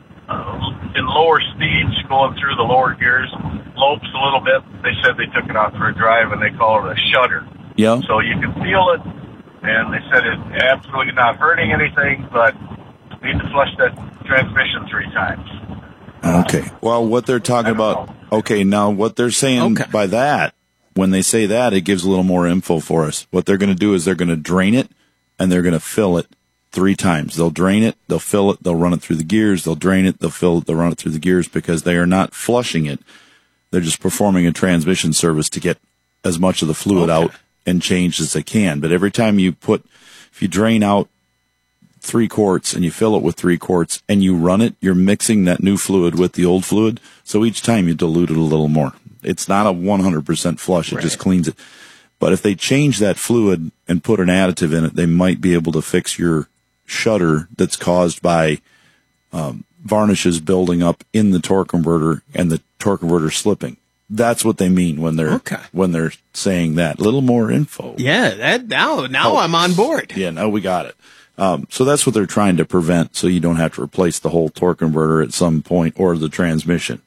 uh, in lower speeds, going through the lower gears, lopes a little bit. They said they took it out for a drive, and they call it a shudder. Yeah. So you can feel it, and they said it's absolutely not hurting anything, but you need to flush that transmission three times. Okay. Well, what they're talking about, okay, now what they're saying okay. by that, when they say that, it gives a little more info for us. What they're going to do is they're going to drain it, and they're going to fill it three times. They'll drain it, they'll fill it, they'll run it through the gears, they'll drain it, they'll fill it, they'll run it through the gears, because they are not flushing it. They're just performing a transmission service to get as much of the fluid okay. out and changed as they can. But every time you put, if you drain out three quarts and you fill it with three quarts and you run it, you're mixing that new fluid with the old fluid. So each time you dilute it a little more. It's not a one hundred percent flush. It right. just cleans it. But if they change that fluid and put an additive in it, they might be able to fix your shudder that's caused by um, varnishes building up in the torque converter and the torque converter slipping. That's what they mean when they're okay. when they're saying that. A little more info. Yeah, that now now oh, I'm on board. Yeah, now we got it. Um, so that's what they're trying to prevent, so you don't have to replace the whole torque converter at some point or the transmission.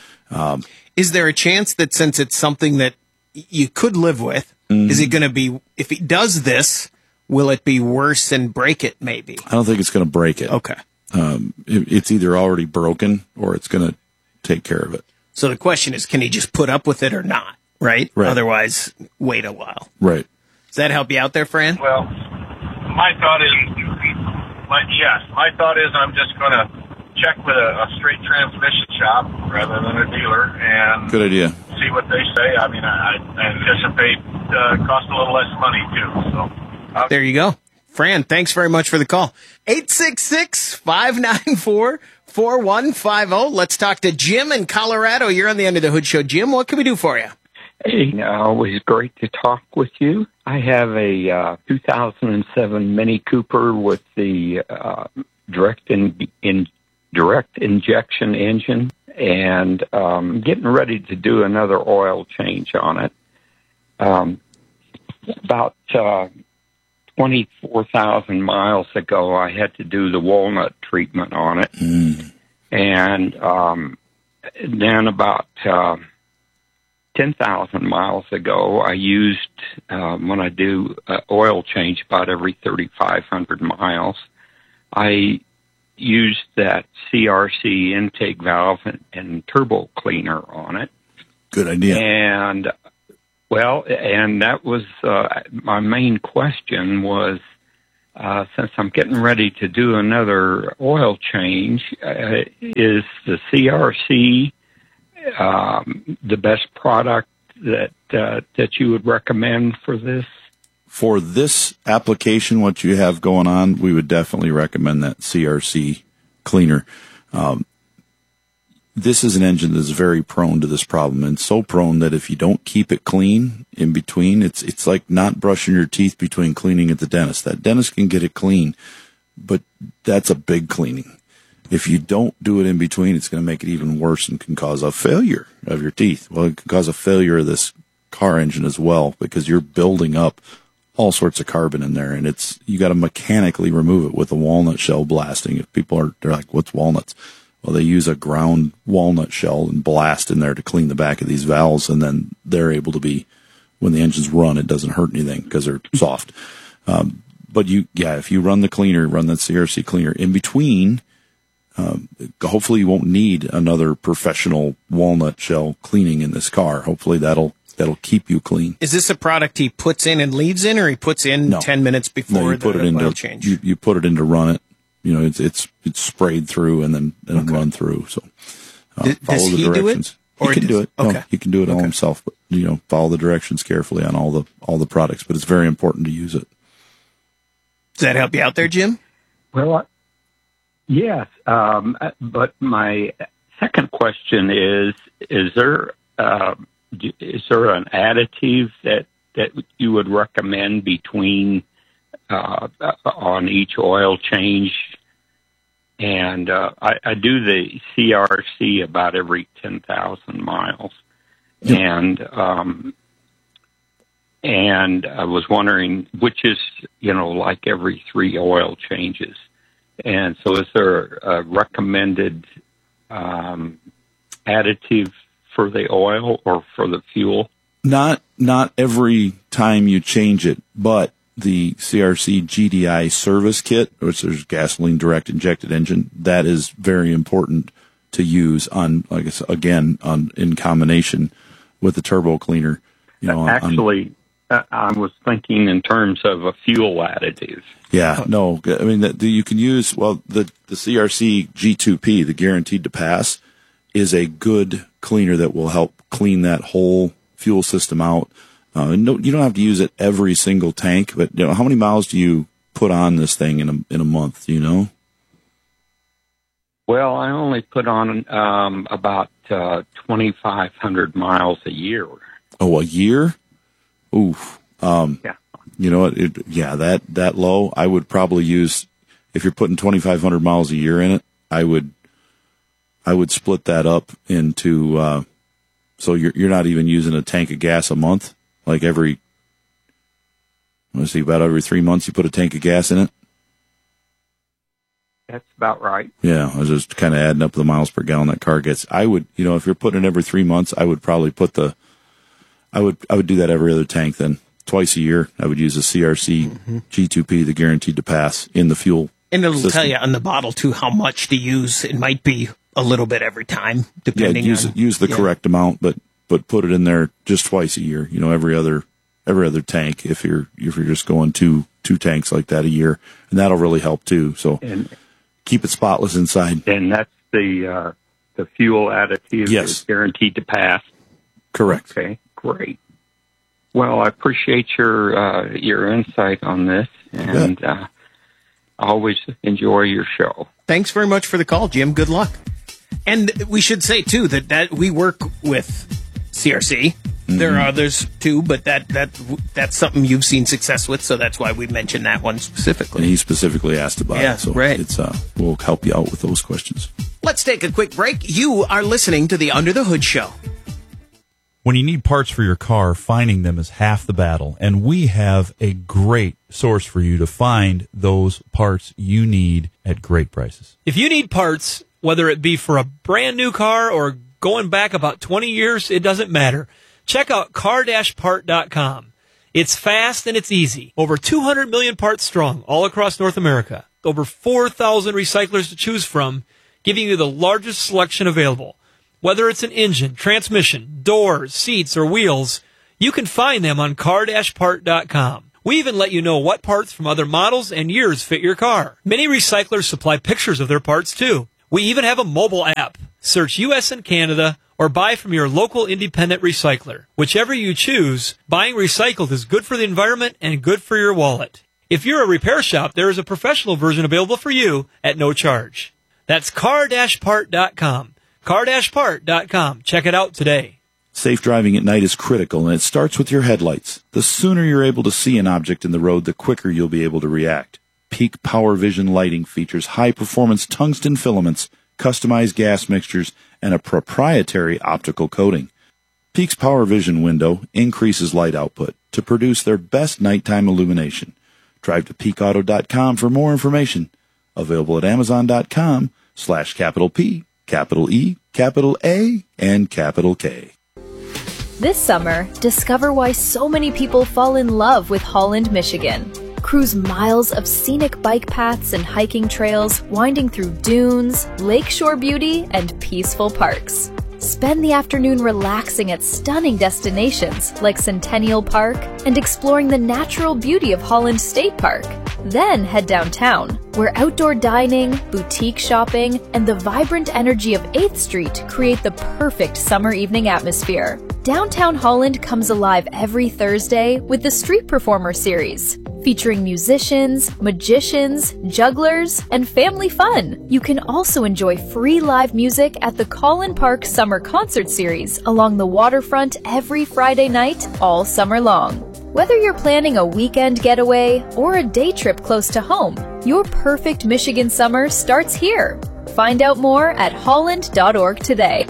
Um, is there a chance that since it's something that you could live with, mm-hmm. is it going to be, if it does this, will it be worse and break it maybe? I don't think it's going to break it. Okay. Um, it, it's either already broken or it's going to take care of it. So the question is, can he just put up with it or not, right? Right. Otherwise, wait a while. Right. Does that help you out there, Fran? Well, my thought is, my, yes, my thought is I'm just going to check with a, a straight transmission shop rather than a dealer and good idea. See what they say. I mean, I, I anticipate uh, cost a little less money too. So I'll- there you go. Fran, thanks very much for the call. eight six six, five nine four, four one five zero. Let's talk to Jim in Colorado. You're on the End of the Hood Show. Jim, what can we do for you? Hey, always great to talk with you. I have a uh, two thousand seven Mini Cooper with the uh, direct in, in direct injection engine, and um, getting ready to do another oil change on it. Um, about uh, twenty-four thousand miles ago, I had to do the walnut treatment on it. Mm. And um, then about uh, ten thousand miles ago, I used, um, when I do uh, oil change about every thirty-five hundred miles, I used that C R C intake valve and, and turbo cleaner on it. Good idea. And, well, and that was uh, my main question was, uh, since I'm getting ready to do another oil change, uh, is the C R C um, the best product that uh, that you would recommend for this? For this application, what you have going on, we would definitely recommend that C R C cleaner. Um, this is an engine that's very prone to this problem, and so prone that if you don't keep it clean in between, it's it's like not brushing your teeth between cleaning at the dentist. That dentist can get it clean, but that's a big cleaning. If you don't do it in between, it's going to make it even worse and can cause a failure of your teeth. Well, it can cause a failure of this car engine as well, because you're building up all sorts of carbon in there, and it's you got to mechanically remove it with a walnut shell blasting. If people are they're like, "What's walnuts?" Well, they use a ground walnut shell and blast in there to clean the back of these valves, and then they're able to be, when the engines run, it doesn't hurt anything because they're soft. Um, but you, yeah, if you run the cleaner, run that C R C cleaner in between. Um, hopefully, you won't need another professional walnut shell cleaning in this car. Hopefully, that'll. That'll keep you clean. Is this a product he puts in and leaves in, or he puts in no. ten minutes before no, you put the it into, oil change? You, you put it in to run it. You know, it's it's it's sprayed through and then and okay. run through. So uh, does, follow does the he directions. Do it? Or he can does, do it. Okay. No, he can do it all okay. himself. But you know, follow the directions carefully on all the all the products. But it's very important to use it. Does that help you out there, Jim? Well, I, yes. Um, but my second question is: Is there uh, is there an additive that, that you would recommend between uh, on each oil change? And uh, I, I do the C R C about every ten thousand miles, yep. and um, and I was wondering which is you know like every three oil changes, and so is there a recommended um, additive for the oil or for the fuel? Not not every time you change it, but the C R C G D I service kit, which is gasoline direct injected engine, that is very important to use on, like I said, again, on in combination with the turbo cleaner. You know, actually, on, I was thinking in terms of a fuel additive. Yeah, no, I mean the, the, you can use well the the C R C G two P, the guaranteed to pass, is a good cleaner that will help clean that whole fuel system out. Uh, no, you don't have to use it every single tank, but you know, how many miles do you put on this thing in a in a month? Do you know? Well, I only put on um, about uh, twenty-five hundred miles a year. Oh, a year? Oof. Um, yeah. You know what? It, yeah, that that low. I would probably use if you're putting twenty-five hundred miles a year in it. I would. I would split that up into, uh, so you're, you're not even using a tank of gas a month, like every, let's see, about every three months you put a tank of gas in it. That's about right. Yeah. I was just kind of adding up the miles per gallon that car gets. I would, you know, if you're putting it every three months, I would probably put the, I would, I would do that every other tank then. Twice a year, I would use a C R C mm-hmm. G two P, the guaranteed to pass in the fuel. And it'll system. tell you on the bottle too how much to use. It might be a little bit every time, depending yeah, use, on use the yeah. correct amount, but but put it in there just twice a year. You know, every other every other tank. If you're if you're just going two two tanks like that a year, and that'll really help too. So and, keep it spotless inside. And that's the uh, the fuel additive yes. is guaranteed to pass. Correct. Okay, great. Well, I appreciate your uh, your insight on this, and uh, I always enjoy your show. Thanks very much for the call, Jim. Good luck. And we should say too that, that we work with C R C. Mm-hmm. There are others too, but that that that's something you've seen success with, so that's why we mentioned that one specifically. And he specifically asked about yeah, it, so right. it's uh, we'll help you out with those questions. Let's take a quick break. You are listening to the Under the Hood Show. When you need parts for your car, finding them is half the battle, and we have a great source for you to find those parts you need at great prices. If you need parts Whether it be for a brand new car or going back about twenty years, it doesn't matter. Check out car dash part dot com. It's fast and it's easy. Over two hundred million parts strong all across North America. Over four thousand recyclers to choose from, giving you the largest selection available. Whether it's an engine, transmission, doors, seats, or wheels, you can find them on car dash part dot com. We even let you know what parts from other models and years fit your car. Many recyclers supply pictures of their parts too. We even have a mobile app. Search U S and Canada or buy from your local independent recycler. Whichever you choose, buying recycled is good for the environment and good for your wallet. If you're a repair shop, there is a professional version available for you at no charge. That's car dash part dot com. car dash part dot com. Check it out today. Safe driving at night is critical, and it starts with your headlights. The sooner you're able to see an object in the road, the quicker you'll be able to react. Peak Power Vision lighting features high-performance tungsten filaments, customized gas mixtures, and a proprietary optical coating. Peak's Power Vision window increases light output to produce their best nighttime illumination. Drive to peak auto dot com for more information. Available at amazon dot com slash capital P, capital E, capital A, and capital K. This summer, discover why so many people fall in love with Holland, Michigan. Cruise miles of scenic bike paths and hiking trails, winding through dunes, lakeshore beauty, and peaceful parks. Spend the afternoon relaxing at stunning destinations like Centennial Park and exploring the natural beauty of Holland State Park. Then head downtown, where outdoor dining, boutique shopping, and the vibrant energy of eighth Street create the perfect summer evening atmosphere. Downtown Holland comes alive every Thursday with the Street Performer series, featuring musicians, magicians, jugglers, and family fun. You can also enjoy free live music at the Collin Park Summer Concert Series along the waterfront every Friday night all summer long. Whether you're planning a weekend getaway or a day trip close to home, your perfect Michigan summer starts here. Find out more at holland dot org today.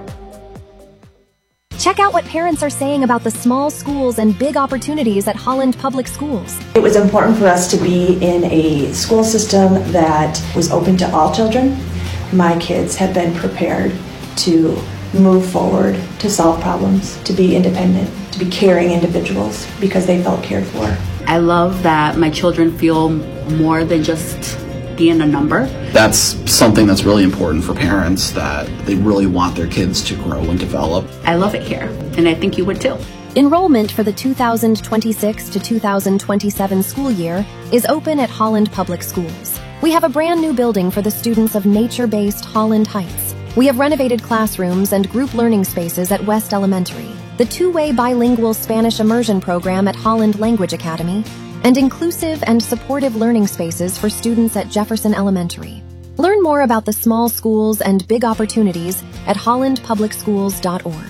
Check out what parents are saying about the small schools and big opportunities at Holland Public Schools. It was important for us to be in a school system that was open to all children. My kids have been prepared to move forward, to solve problems, to be independent, to be caring individuals because they felt cared for. I love that my children feel more than just being a number. That's something that's really important for parents, that they really want their kids to grow and develop. I love it here, and I think you would too. Enrollment for the two thousand twenty-six to two thousand twenty-seven school year is open at Holland Public Schools. We have a brand new building for the students of nature-based Holland Heights. We have renovated classrooms and group learning spaces at West Elementary, the two-way bilingual Spanish immersion program at Holland Language Academy, and inclusive and supportive learning spaces for students at Jefferson Elementary. Learn more about the small schools and big opportunities at holland public schools dot org.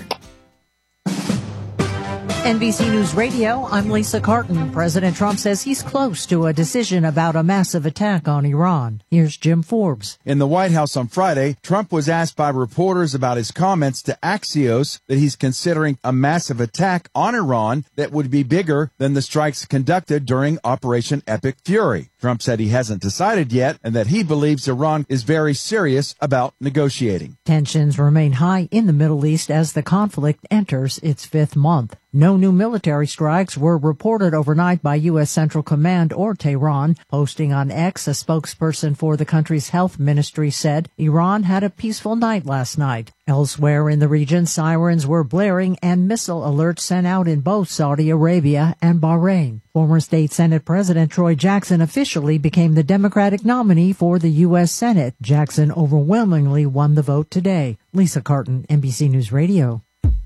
N B C News Radio, I'm Lisa Carton. President Trump says he's close to a decision about a massive attack on Iran. Here's Jim Forbes. In the White House on Friday, Trump was asked by reporters about his comments to Axios that he's considering a massive attack on Iran that would be bigger than the strikes conducted during Operation Epic Fury. Trump said he hasn't decided yet and that he believes Iran is very serious about negotiating. Tensions remain high in the Middle East as the conflict enters its fifth month. No new military strikes were reported overnight by U S Central Command or Tehran. Posting on X, a spokesperson for the country's health ministry said Iran had a peaceful night last night. Elsewhere in the region, sirens were blaring and missile alerts sent out in both Saudi Arabia and Bahrain. Former State Senate President Troy Jackson officially became the Democratic nominee for the U S Senate. Jackson overwhelmingly won the vote today. Lisa Carton, N B C News Radio.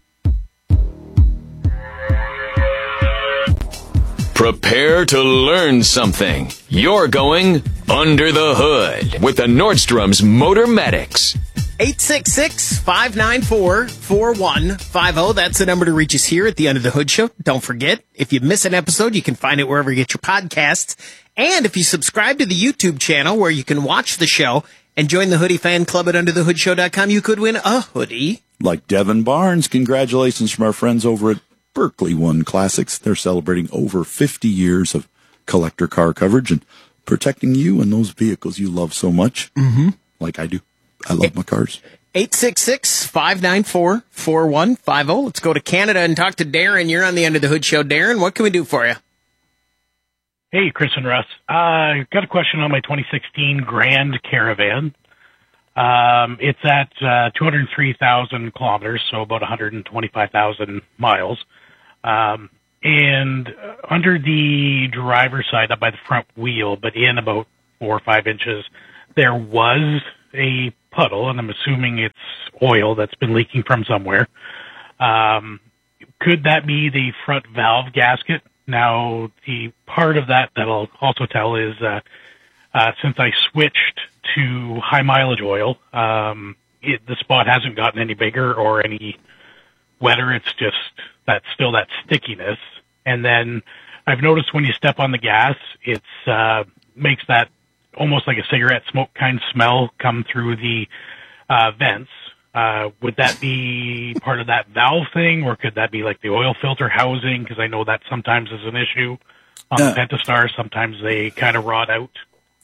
Prepare to learn something. You're going under the hood with the Nordstrom's Motor Medics. eight six six, five nine four, four one five zero. That's the number to reach us here at the Under the Hood Show. Don't forget, if you miss an episode, you can find it wherever you get your podcasts. And if you subscribe to the YouTube channel where you can watch the show and join the Hoodie Fan Club at under the hood show dot com, you could win a hoodie. Like Devin Barnes, congratulations from our friends over at Berkeley One Classics. They're celebrating over fifty years of collector car coverage and protecting you and those vehicles you love so much, mm-hmm. like I do. I love my cars. eight six six, five nine four, four one five zero. Let's go to Canada and talk to Darren. You're on the End of the Hood Show. Darren, what can we do for you? Hey, Chris and Russ. Uh, got a question on my twenty sixteen Grand Caravan. Um, it's at uh, two hundred three thousand kilometers, so about one hundred twenty-five thousand miles. Um, and under the driver's side, up by the front wheel, but in about four or five inches, there was a puddle, and I'm assuming it's oil that's been leaking from somewhere. Um, could that be the front valve gasket? Now, the part of that that I'll also tell is uh, uh, since I switched to high mileage oil, um, it, the spot hasn't gotten any bigger or any wetter. It's just that still that stickiness. And then I've noticed when you step on the gas, it's uh, makes that almost like a cigarette smoke kind of smell come through the uh, vents. Uh, would that be part of that valve thing, or could that be like the oil filter housing? Because I know that sometimes is an issue on uh, the Pentastar. Sometimes they kind of rot out.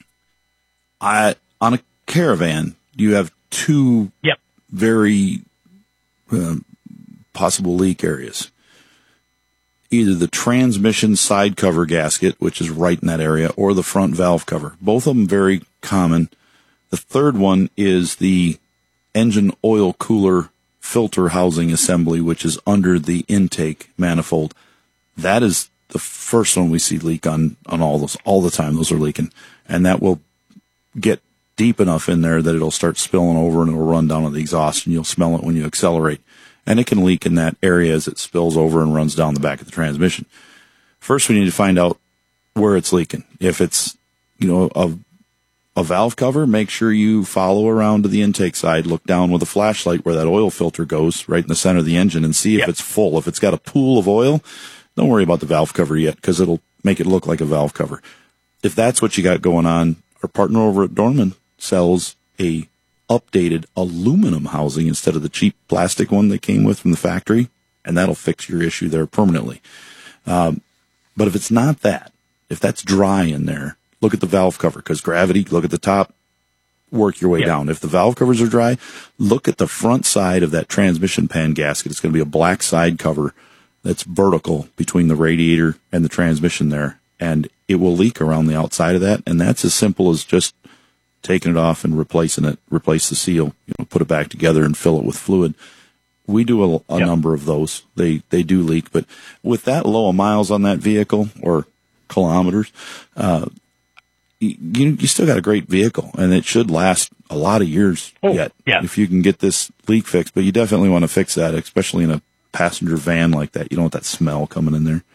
I on a Caravan, you have two yep. very uh, possible leak areas. Either the transmission side cover gasket, which is right in that area, or the front valve cover. Both of them very common. The third one is the engine oil cooler filter housing assembly, which is under the intake manifold. That is the first one we see leak on, on all those, all the time. Those are leaking, and that will get deep enough in there that it'll start spilling over and it'll run down on the exhaust, and you'll smell it when you accelerate. And it can leak in that area as it spills over and runs down the back of the transmission. First, we need to find out where it's leaking. If it's, you know, a a valve cover, make sure you follow around to the intake side, look down with a flashlight where that oil filter goes, right in the center of the engine, and see if yep. it's full. If it's got a pool of oil, don't worry about the valve cover yet, because it'll make it look like a valve cover. If that's what you got going on, our partner over at Dorman sells a updated aluminum housing instead of the cheap plastic one that came with from the factory, and that'll fix your issue there permanently. Um, but if it's not that, if that's dry in there, look at the valve cover, because gravity, look at the top, work your way yep. down. If the valve covers are dry, look at the front side of that transmission pan gasket. It's going to be a black side cover that's vertical between the radiator and the transmission there, and it will leak around the outside of that, and that's as simple as just taking it off and replacing it, replace the seal, you know, put it back together and fill it with fluid. We do a, a yep. number of those. They they do leak, but with that low of miles on that vehicle, or kilometers, uh, you you still got a great vehicle, and it should last a lot of years oh, yet yeah. if you can get this leak fixed. But you definitely want to fix that, especially in a passenger van like that. You don't want that smell coming in there.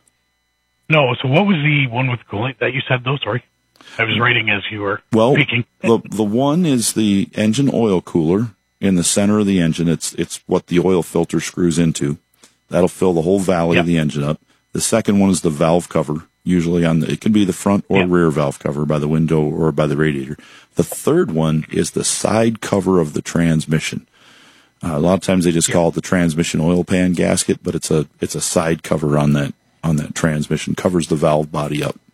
No, so what was the one with coolant that you said, though? Sorry. I was writing as you were well, speaking. the the one is the engine oil cooler in the center of the engine. It's it's what the oil filter screws into. That'll fill the whole valley yep. of the engine up. The second one is the valve cover, usually on the, it can be the front or yep. rear valve cover by the window or by the radiator. The third one is the side cover of the transmission. Uh, a lot of times they just yep. call it the transmission oil pan gasket, but it's a it's a side cover on that on that transmission, covers the valve body up.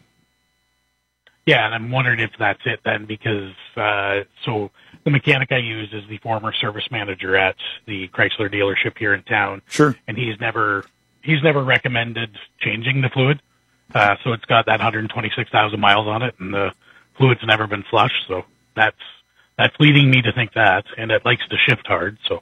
Yeah, and I'm wondering if that's it then, because uh, so the mechanic I use is the former service manager at the Chrysler dealership here in town. Sure. And he's never he's never recommended changing the fluid. Uh, so it's got that one hundred twenty-six thousand miles on it, and the fluid's never been flushed. So that's that's leading me to think that, and it likes to shift hard. So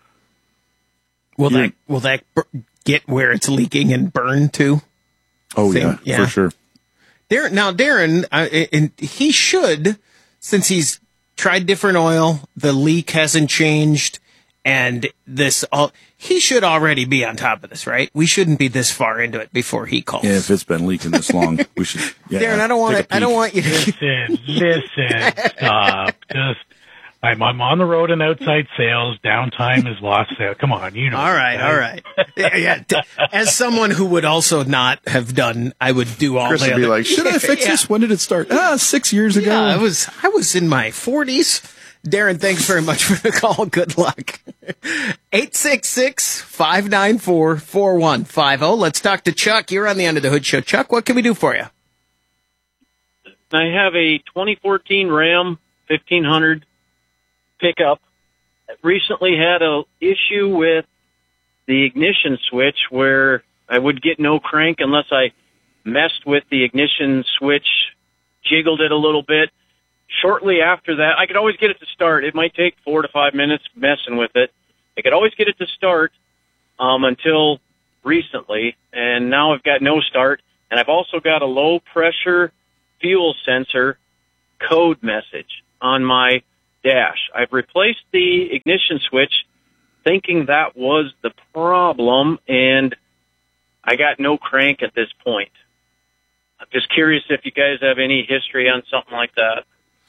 will yeah. that will that get where it's leaking and burn too? Oh yeah, yeah, for sure. Darren, now, Darren, uh, and he should, since he's tried different oil, the leak hasn't changed, and this all, he should already be on top of this, right? We shouldn't be this far into it before he calls. Yeah, if it's been leaking this long, we should. Yeah, Darren, I don't want to. I don't want you to listen. Listen, stop. Just. I'm, I'm on the road in outside sales. Downtime is lost sale. Come on, you know. All right, all right. Yeah, yeah. As someone who would also not have done, I would do all Chris the would other. be like, should I fix yeah. this? When did it start? Ah, six years ago. Yeah, I was, I was in my forties. Darren, thanks very much for the call. Good luck. eight six six, five nine four, four one five zero. Let's talk to Chuck. You're on the End of the Hood Show. Chuck, what can we do for you? I have a twenty fourteen Ram fifteen hundred. pickup. Recently had a issue with the ignition switch where I would get no crank unless I messed with the ignition switch, jiggled it a little bit. Shortly after that, I could always get it to start. It might take four to five minutes messing with it. I could always get it to start um, until recently, and now I've got no start. And I've also got a low-pressure fuel sensor code message on my dash. I've replaced the ignition switch thinking that was the problem, and I got no crank at this point. I'm just curious if you guys have any history on something like that.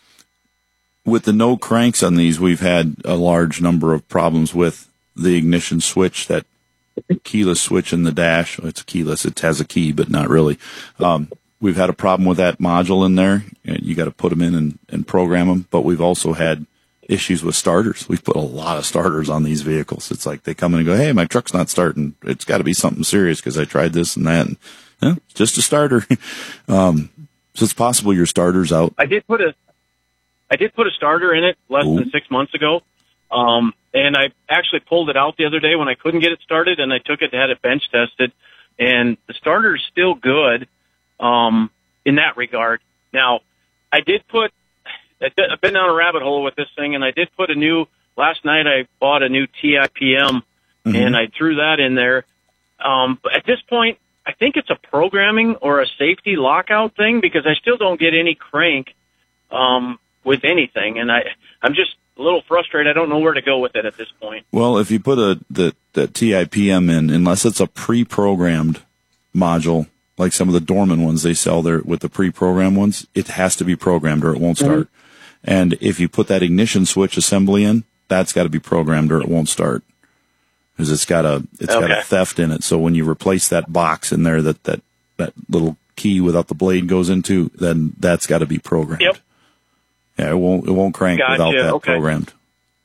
With the no cranks on these, we've had a large number of problems with the ignition switch, that keyless switch in the dash. It's keyless. It has a key, but not really. Um, we've had a problem with that module in there. You got to put them in and, and program them. But we've also had issues with starters. We've put a lot of starters on these vehicles. It's like they come in and go, hey, my truck's not starting. It's got to be something serious because I tried this and that. And, yeah, it's just a starter. um, so it's possible your starter's out. I did put a, I did put a starter in it less Ooh. than six months ago. Um, and I actually pulled it out the other day when I couldn't get it started, and I took it to had it bench tested, and the starter is still good, um, in that regard. Now, I did put, I've been down a rabbit hole with this thing, and I did put a new, last night I bought a new T I P M, mm-hmm. and I threw that in there. Um, but at this point, I think it's a programming or a safety lockout thing, because I still don't get any crank, um, with anything, and I, I'm just a little frustrated. I don't know where to go with it at this point. Well, if you put a the, the T I P M in, unless it's a pre-programmed module, like some of the Dorman ones they sell there with the pre-programmed ones, it has to be programmed or it won't start. Mm-hmm. And if you put that ignition switch assembly in, that's got to be programmed or it won't start, because it's got a it's okay. got a theft in it. So when you replace that box in there that that that little key without the blade goes into, then that's got to be programmed. Yep. Yeah, it won't it won't crank gotcha. without that okay. programmed.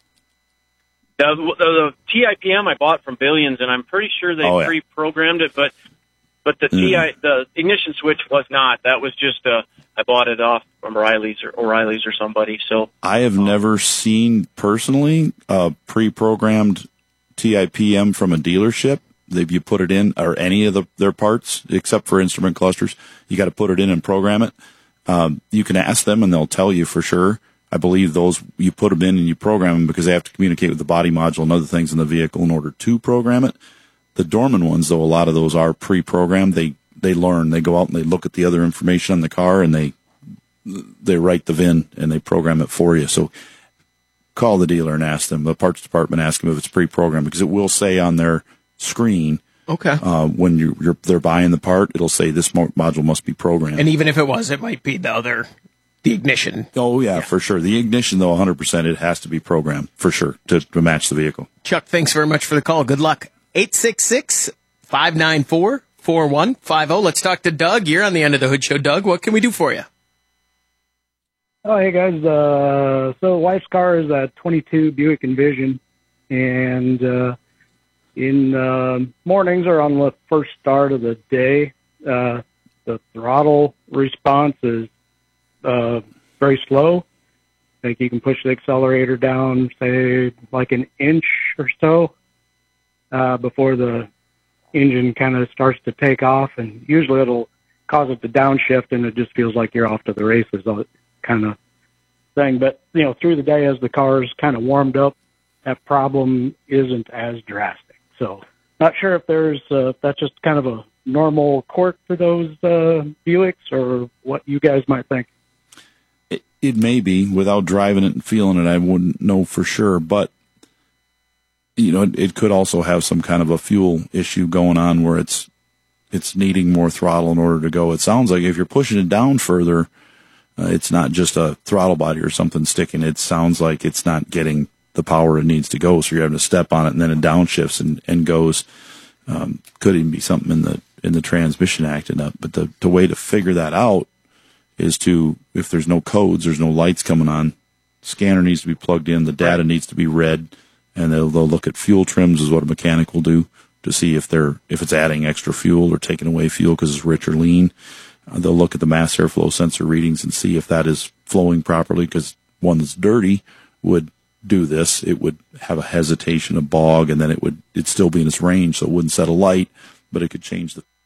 The, the, the T I P M I bought from Billions, and I'm pretty sure they oh, yeah. pre-programmed it, but but the mm. T I the ignition switch was not. That was just uh, I bought it off from O'Reilly's or O'Reilly's or somebody. So I have um, never seen personally a pre-programmed T I P M from a dealership. If you put it in, or any of the, their parts except for instrument clusters, you got to put it in and program it. Um, you can ask them and they'll tell you for sure. I believe those, you put them in and you program them because they have to communicate with the body module and other things in the vehicle in order to program it. The Dorman ones, though, a lot of those are pre-programmed. They, they learn, they go out and they look at the other information on the car and they, they write the V I N and they program it for you. So call the dealer and ask them, the parts department, ask them if it's pre-programmed, because it will say on their screen, okay, Uh, when you, you're they're buying the part, it'll say this mo- module must be programmed. And even if it was, it might be the other, the ignition. Oh yeah, yeah. for sure. The ignition, though, one hundred percent, it has to be programmed for sure to, to match the vehicle. Chuck, thanks very much for the call. Good luck. eight six six, five nine four, four one five zero. Let's talk to Doug. You're on the End of the Hood Show. Doug, what can we do for you? Oh, hey guys. Uh, so wife's car is a twenty-two Buick Envision, and uh, in uh, mornings or on the first start of the day, uh, the throttle response is uh, very slow. I think you can push the accelerator down, say, like an inch or so uh, before the engine kind of starts to take off, and usually it'll cause it to downshift, and it just feels like you're off to the races, kind of thing. But, you know, through the day as the car's kind of warmed up, that problem isn't as drastic. So not sure if there's uh, if that's just kind of a normal quirk for those uh, Buicks, or what you guys might think. It, it may be. Without driving it and feeling it, I wouldn't know for sure. But, you know, it, it could also have some kind of a fuel issue going on where it's it's needing more throttle in order to go. It sounds like if you're pushing it down further, uh, it's not just a throttle body or something sticking. It sounds like it's not getting the power it needs to go, so you're having to step on it, and then it downshifts and, and goes. Um, could even be something in the in the transmission acting up. But the, the way to figure that out is to, if there's no codes, there's no lights coming on, scanner needs to be plugged in, the data needs to be read, and they'll, they'll look at fuel trims is what a mechanic will do to see if they're if it's adding extra fuel or taking away fuel because it's rich or lean. Uh, they'll look at the mass airflow sensor readings and see if that is flowing properly, because one that's dirty would do this. It would have a hesitation, a bog, and then it would it'd still be in its range, so it wouldn't set a light, but it could change the